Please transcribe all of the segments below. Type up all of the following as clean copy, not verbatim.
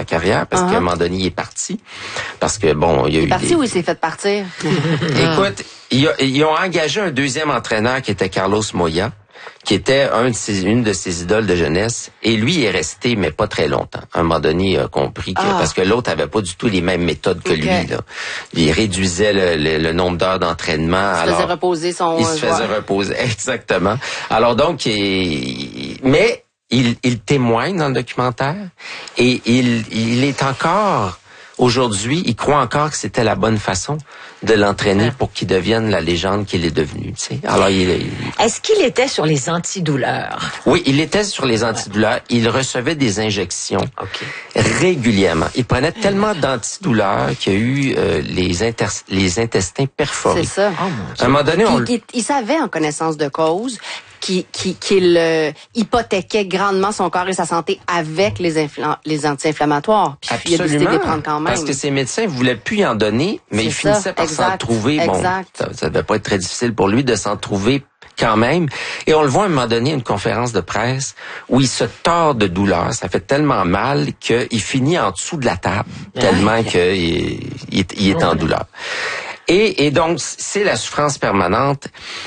sa carrière parce qu'à un moment donné, il est parti. Parce que, bon, il y a eu parti ou il s'est fait partir? Écoute, ils ont engagé un deuxième entraîneur qui était Carlos Moya, qui était une de ses idoles de jeunesse. Et lui, il est resté, mais pas très longtemps. À un moment donné, il a compris que, parce que l'autre avait pas du tout les mêmes méthodes que lui, là. Il réduisait le nombre d'heures d'entraînement. Il se faisait reposer son Il se faisait reposer, exactement. Alors donc, mais il témoigne dans le documentaire et il est encore... Aujourd'hui, il croit encore que c'était la bonne façon de l'entraîner pour qu'il devienne la légende qu'il est devenu. Tu sais. Alors, est-ce qu'il était sur les antidouleurs? Oui, il était sur les antidouleurs. Il recevait des injections régulièrement. Il prenait tellement d'antidouleurs qu'il y a eu les intestins perforés. C'est ça. À un moment donné, il savait en connaissance de cause qu'il hypothéquait grandement son corps et sa santé avec les anti-inflammatoires. Puis absolument, il a décidé de les prendre quand même. Parce que ses médecins voulaient plus y en donner, mais il finissait par s'en trouver. Bon, ça devait pas être très difficile pour lui de s'en trouver quand même. Et on le voit à un moment donné, une conférence de presse où il se tord de douleur. Ça fait tellement mal qu'il finit en dessous de la table, tellement qu'il est en douleur. Et donc, c'est la souffrance permanente.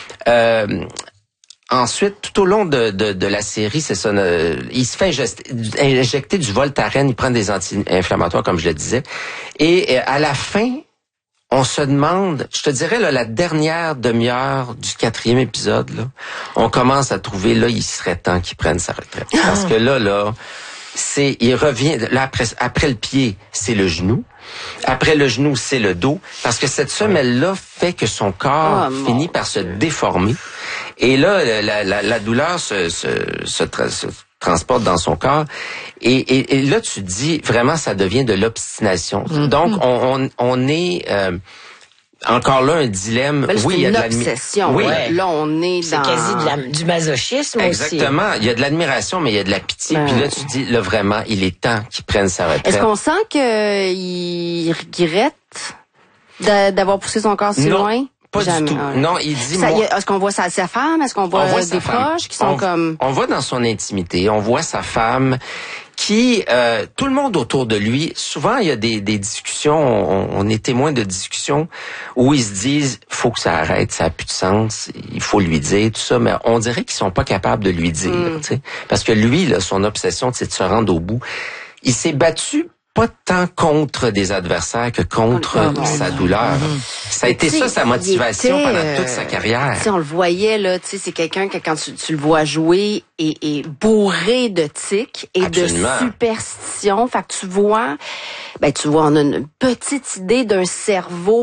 Ensuite, tout au long de la série, c'est ça, il se fait injecter du Voltaren, il prend des anti-inflammatoires, comme je le disais. Et à la fin, on se demande, je te dirais, là, la dernière demi-heure du 4e épisode, là, on commence à trouver, là, il serait temps qu'il prenne sa retraite. Parce que là, il revient, là, après le pied, c'est le genou. Après le genou, c'est le dos. Parce que cette semelle-là fait que son corps finit par se déformer. Et là, la douleur se transporte dans son corps. Et là, tu te dis, vraiment, ça devient de l'obstination. Donc, on est... encore là, un dilemme. Oui, il y a de l'obsession. Oui. Là, on est c'est quasi du masochisme aussi. Exactement. Il y a de l'admiration, mais il y a de la pitié. Puis là, tu dis, là, vraiment, il est temps qu'il prenne sa retraite. Est-ce qu'on sent qu'il regrette d'avoir poussé son corps si loin? Pas du tout. Non, il dit... Est-ce qu'on voit sa femme? Est-ce qu'on voit des proches qui sont comme... On voit dans son intimité, on voit sa femme qui... tout le monde autour de lui, souvent il y a des discussions, on est témoin de discussions où ils se disent, faut que ça arrête, ça n'a plus de sens, il faut lui dire, tout ça, mais on dirait qu'ils sont pas capables de lui dire, tu sais, parce que lui, là, son obsession, c'est de se rendre au bout. Il s'est battu pas tant contre des adversaires que contre sa douleur. Ça a été ça sa motivation pendant toute sa carrière. On le voyait là, tu sais, c'est quelqu'un que quand tu le vois jouer est bourré de tics et de superstitions. Fait que tu vois, on a une petite idée d'un cerveau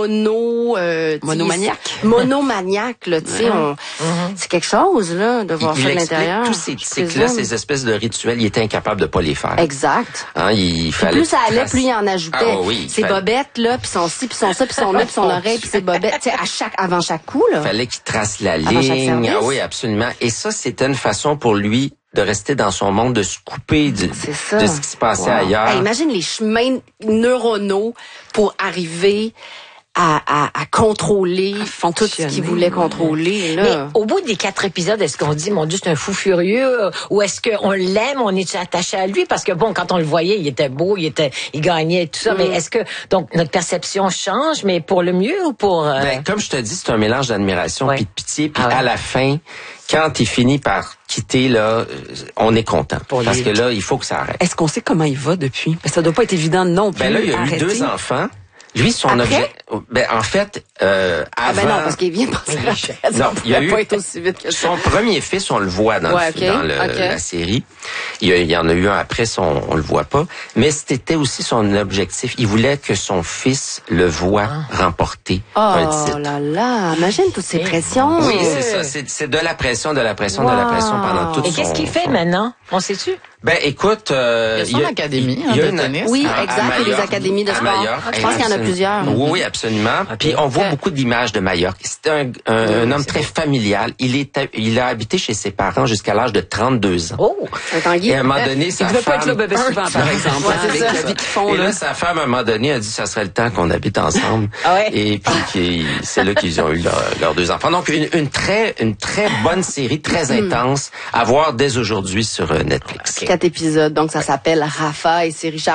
monomaniaque. Monomaniaque là, tu sais, c'est quelque chose là de voir ça de l'intérieur. Tous ces tics-là, ces espèces de rituels, il était incapable de pas les faire. Exact. Hein, plus ça allait, plus il en ajoutait. Ses bobettes, là, puis son ci, puis son ça, puis son nez, puis son oreille, puis ses bobettes, tu sais, avant chaque coup, là. Fallait qu'il trace la ligne. Ah oui, absolument. Et ça, c'était une façon pour lui de rester dans son monde, de se couper de ce qui se passait ailleurs. Hey, imagine les chemins neuronaux pour arriver à contrôler tout ce qu'il voulait contrôler. Là. Mais au bout des 4 épisodes, est-ce qu'on dit, mon Dieu, c'est un fou furieux, ou est-ce qu'on l'aime, on est attaché à lui? Parce que bon, quand on le voyait, il était beau, il gagnait et tout ça, mais est-ce que, donc, notre perception change, mais pour le mieux ou pour... comme je te dis, c'est un mélange d'admiration puis de pitié, puis à la fin, quand il finit par quitter, là, on est content. Parce que là, il faut que ça arrête. Est-ce qu'on sait comment il va depuis? Parce que ça doit pas être évident non plus. Là, il y a eu 2 enfants. Lui, son objet, en fait, avant... non, parce qu'il vient passer non, il y a eu pas être aussi vite que ça. Son premier fils, on le voit dans la série. Il y en a eu un après, on le voit pas. Mais c'était aussi son objectif. Il voulait que son fils le voie remporter un titre. Oh là là, imagine toutes ces pressions. Oui, c'est ça. C'est de la pression pendant toute Et qu'est-ce qu'il fait maintenant? On sait-tu? Il Écoute, y a son académie de tennis. Oui, exact. Les académies de sport. Je pense qu'il y en a plusieurs. Oui, absolument. Puis on voit beaucoup d'images de Majorque. C'était un homme très familial. Il a habité chez ses parents jusqu'à l'âge de 32 ans. Oh, et à un moment donné, sa femme... Il ne devait pas être là bébé souvent, par exemple. Avec la vie qu'ils font. Et là, sa femme, à un moment donné, a dit, ça serait le temps qu'on habite ensemble. Et puis, c'est là qu'ils ont eu leurs 2 enfants. Donc, une très bonne série, très intense, à voir dès aujourd'hui sur Netflix. 4 épisodes, donc ça s'appelle Rafa et c'est Richard